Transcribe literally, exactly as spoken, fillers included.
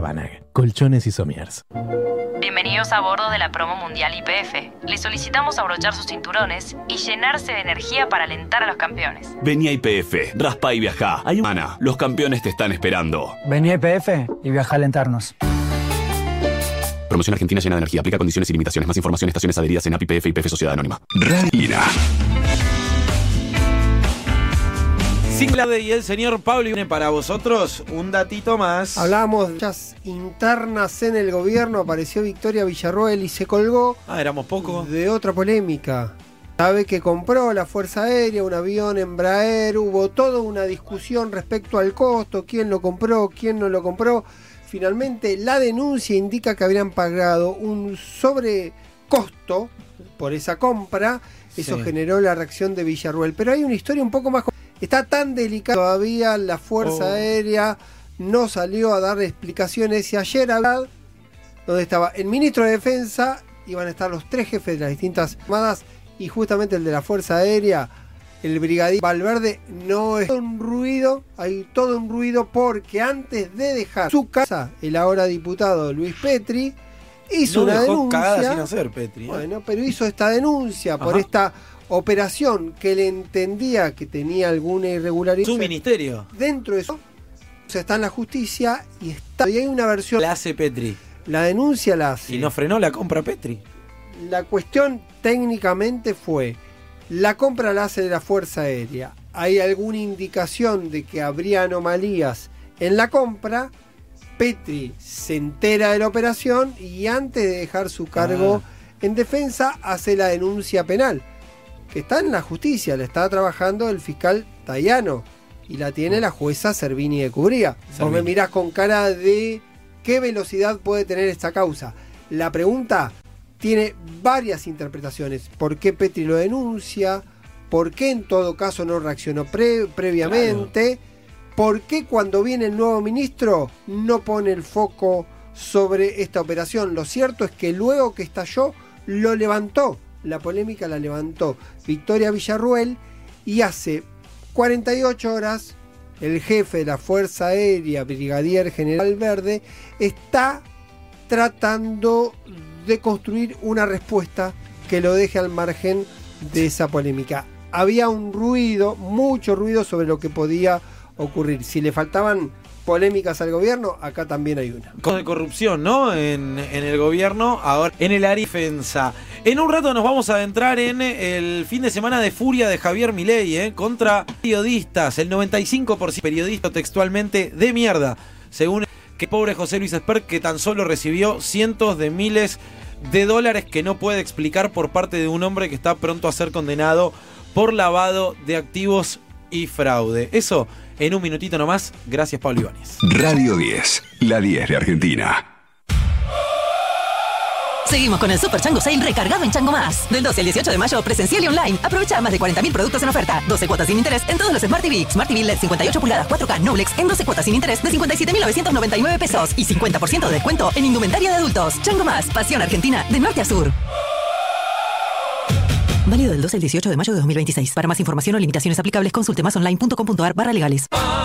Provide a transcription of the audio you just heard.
Banag, colchones y somiers. Bienvenidos a bordo de la promo mundial Y P F. Les solicitamos abrochar sus cinturones y llenarse de energía para alentar a los campeones. Vení a Y P F, raspa y viajá. Hay humana, los campeones te están esperando. Vení a Y P F y viajá a alentarnos. Promoción Argentina llena de energía. Aplica condiciones y limitaciones. Más información en estaciones adheridas en A P I P F y Y P F Sociedad Anónima. Radio. Singlade y el señor Pablo, y viene para vosotros un datito más. Hablábamos de muchas internas en el gobierno, apareció Victoria Villarruel y se colgó. Ah, éramos pocos. De otra polémica. Sabe que compró la Fuerza Aérea, un avión Embraer, hubo toda una discusión respecto al costo, quién lo compró, quién no lo compró. Finalmente la denuncia indica que habrían pagado un sobrecosto por esa compra. Eso sí generó la reacción de Villarruel. Pero hay una historia un poco más... Está tan delicada todavía, la Fuerza oh. Aérea no salió a dar explicaciones. Y ayer, donde estaba el ministro de Defensa, iban a estar los tres jefes de las distintas armadas, y justamente el de la Fuerza Aérea, el brigadier Valverde, no es todo un ruido, hay todo un ruido porque antes de dejar su casa, el ahora diputado Luis Petri hizo no una dejó denuncia. Cagada sin hacer, Petri. ¿eh? Bueno, pero hizo esta denuncia Ajá. por esta operación que él entendía que tenía alguna irregularidad. Su ministerio. Dentro de eso, o sea, está en la justicia y está. Y hay una versión. La hace Petri. La denuncia la hace. Y no frenó la compra Petri. La cuestión técnicamente fue: la compra la hace de la Fuerza Aérea. ¿Hay alguna indicación de que habría anomalías en la compra? Petri se entera de la operación y antes de dejar su cargo ah. en defensa hace la denuncia penal, que está en la justicia, la está trabajando el fiscal Tayano y la tiene la jueza Servini de Cubría. Vos me mirás con cara de qué velocidad puede tener esta causa. La pregunta tiene varias interpretaciones. ¿Por qué Petri lo denuncia? ¿Por qué en todo caso no reaccionó pre- previamente? Claro. ¿Por qué cuando viene el nuevo ministro no pone el foco sobre esta operación? Lo cierto es que luego que estalló, lo levantó. La polémica la levantó Victoria Villarruel, y hace cuarenta y ocho horas el jefe de la Fuerza Aérea, Brigadier General Verde, está tratando de construir una respuesta que lo deje al margen de esa polémica. Había un ruido, mucho ruido sobre lo que podía ocurrir. Si le faltaban polémicas al gobierno, acá también hay una. Con de corrupción, ¿no? En, en el gobierno, ahora en el área de defensa. En un rato nos vamos a adentrar en el fin de semana de furia de Javier Milei, ¿eh? Contra periodistas. El noventa y cinco por ciento periodista textualmente de mierda, según que pobre José Luis Esper, que tan solo recibió cientos de miles de dólares que no puede explicar por parte de un hombre que está pronto a ser condenado por lavado de activos y fraude. Eso en un minutito nomás. Gracias, Pablo Ibáñez. Radio diez, la diez de Argentina. Seguimos con el Super Chango Sale recargado en Chango Más. Del doce al dieciocho de mayo, presencial y online. Aprovecha más de cuarenta mil productos en oferta. doce cuotas sin interés en todos los Smart T V. Smart T V L E D cincuenta y ocho pulgadas cuatro K Noblex en doce cuotas sin interés de cincuenta y siete mil novecientos noventa y nueve pesos. Y cincuenta por ciento de descuento en indumentaria de adultos. Chango Más, pasión argentina de norte a sur. Válido del doce al dieciocho de mayo de dos mil veintiséis. Para más información o limitaciones aplicables, consulte más online punto com punto a r barra legales.